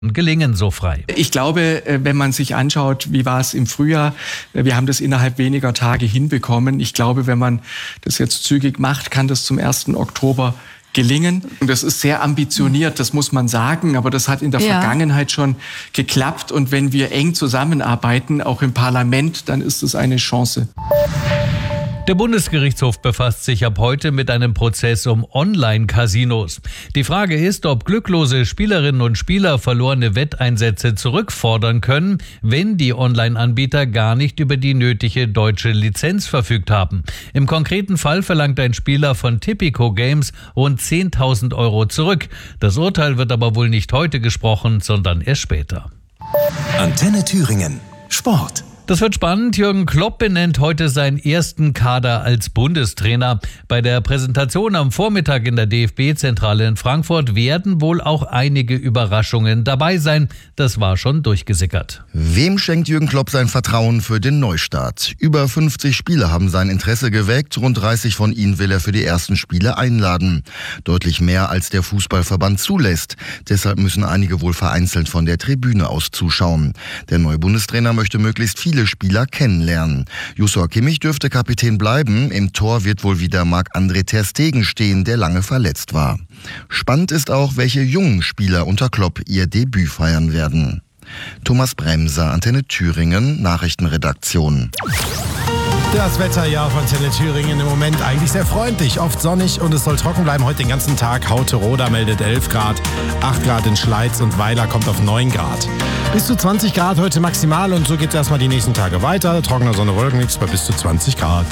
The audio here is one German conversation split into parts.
gelingen, so Frei. Ich glaube, wenn man sich anschaut, wie war es im Frühjahr, wir haben das innerhalb weniger Tage hinbekommen. Ich glaube, wenn man das jetzt zügig macht, kann das zum 1. Oktober gelingen. Und das ist sehr ambitioniert, das muss man sagen, aber das hat in der Vergangenheit schon geklappt. Und wenn wir eng zusammenarbeiten, auch im Parlament, dann ist es eine Chance. Der Bundesgerichtshof befasst sich ab heute mit einem Prozess um Online-Casinos. Die Frage ist, ob glücklose Spielerinnen und Spieler verlorene Wetteinsätze zurückfordern können, wenn die Online-Anbieter gar nicht über die nötige deutsche Lizenz verfügt haben. Im konkreten Fall verlangt ein Spieler von Tipico Games rund 10.000 Euro zurück. Das Urteil wird aber wohl nicht heute gesprochen, sondern erst später. Antenne Thüringen. Sport. Das wird spannend. Jürgen Klopp benennt heute seinen ersten Kader als Bundestrainer. Bei der Präsentation am Vormittag in der DFB-Zentrale in Frankfurt werden wohl auch einige Überraschungen dabei sein. Das war schon durchgesickert. Wem schenkt Jürgen Klopp sein Vertrauen für den Neustart? Über 50 Spieler haben sein Interesse geweckt. Rund 30 von ihnen will er für die ersten Spiele einladen. Deutlich mehr als der Fußballverband zulässt. Deshalb müssen einige wohl vereinzelt von der Tribüne aus zuschauen. Der neue Bundestrainer möchte möglichst viele Spieler kennenlernen. Joshua Kimmich dürfte Kapitän bleiben. Im Tor wird wohl wieder Marc-André ter Stegen stehen, der lange verletzt war. Spannend ist auch, welche jungen Spieler unter Klopp ihr Debüt feiern werden. Thomas Bremser, Antenne Thüringen, Nachrichtenredaktion. Das Wetter auf Antenne Thüringen im Moment eigentlich sehr freundlich, oft sonnig und es soll trocken bleiben heute den ganzen Tag. Hauteroda meldet 11 Grad, 8 Grad in Schleiz und Weiler kommt auf 9 Grad. Bis zu 20 Grad heute maximal und so geht es erstmal die nächsten Tage weiter. Trockener Sonne, Wolken, nichts bei bis zu 20 Grad.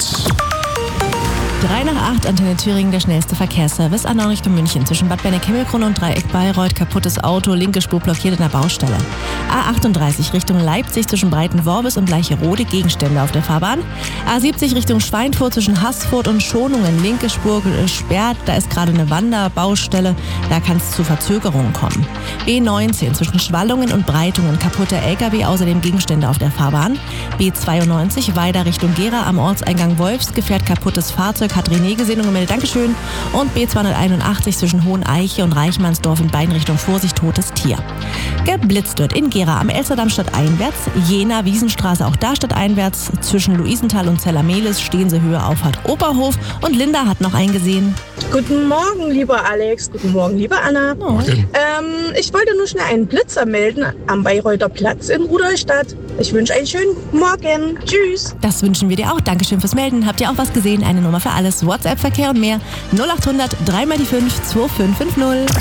3 nach 8, Antenne Thüringen, der schnellste Verkehrsservice. Anna Richtung München zwischen Bad Berneck-Himmelkron und Dreieck Bayreuth. Kaputtes Auto, linke Spur blockiert in der Baustelle. A38 Richtung Leipzig zwischen Breitenworbis und Gleicherode, Gegenstände auf der Fahrbahn. A70 Richtung Schweinfurt zwischen Haßfurt und Schonungen, linke Spur gesperrt. Da ist gerade eine Wanderbaustelle, da kann es zu Verzögerungen kommen. B19 zwischen Schwallungen und Breitungen, kaputter LKW, außerdem Gegenstände auf der Fahrbahn. B92 weiter Richtung Gera am Ortseingang Wolfsgefährt, kaputtes Fahrzeug, hat René gesehen und gemeldet, Dankeschön. Und B281 zwischen Hoheneiche und Reichmannsdorf in beiden Richtungen, Vorsicht, totes Tier. Geblitzt wird in Gera am Elsterdamm stadteinwärts, Jena Wiesenstraße auch da stadteinwärts, zwischen Luisenthal und Zellermelis, Stehense-Höhe Auffahrt Oberhof und Linda hat noch einen gesehen. Guten Morgen, lieber Alex. Guten Morgen, liebe Anna. Morgen. Ich wollte nur schnell einen Blitzer melden am Bayreuther Platz in Rudolstadt. Ich wünsche einen schönen Morgen. Tschüss. Das wünschen wir dir auch. Dankeschön fürs Melden. Habt ihr auch was gesehen? Eine Nummer für alles. WhatsApp-Verkehr und mehr. 0800 3x5 2550.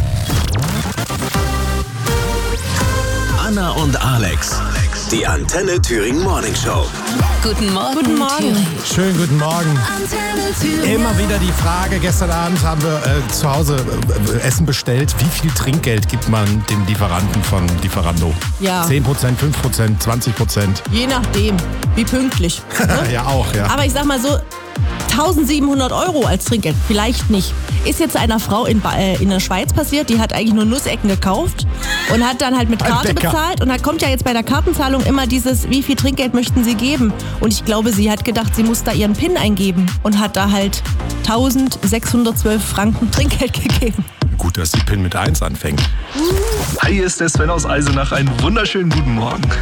Anna und Alex. Die Antenne Thüringen Morning Show. Guten Morgen. Guten Morgen. Schönen guten Morgen. Antenne Thüringen. Immer wieder die Frage, gestern Abend haben wir zu Hause Essen bestellt. Wie viel Trinkgeld gibt man dem Lieferanten von Lieferando? Ja. 10%, 5%, 20%? Je nachdem, wie pünktlich. Ne? Ja, auch, ja. Aber ich sag mal so, 1.700 Euro als Trinkgeld, vielleicht nicht. Ist jetzt einer Frau in der Schweiz passiert, die hat eigentlich nur Nussecken gekauft und hat dann halt mit Karte bezahlt. Und da kommt ja jetzt bei der Kartenzahlung immer dieses, wie viel Trinkgeld möchten Sie geben? Und ich glaube, sie hat gedacht, sie muss da ihren PIN eingeben und hat da halt 1.612 Franken Trinkgeld gegeben. Gut, dass die PIN mit 1 anfängt. Hi, hier ist der Sven aus Eisenach. Einen wunderschönen guten Morgen.